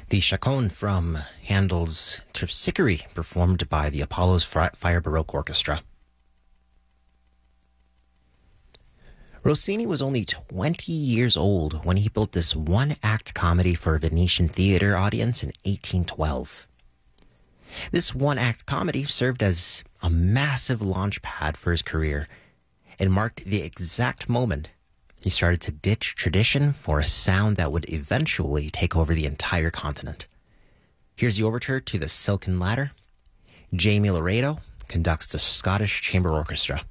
The Chaconne from Handel's Terpsichore, performed by the Apollo's Fire Baroque Orchestra. Rossini was only 20 years old when he built this one-act comedy for a Venetian theater audience in 1812. This one-act comedy served as a massive launch pad for his career and marked the exact moment he started to ditch tradition for a sound that would eventually take over the entire continent. Here's the overture to The Silken Ladder. Jamie Laredo conducts the Scottish Chamber Orchestra.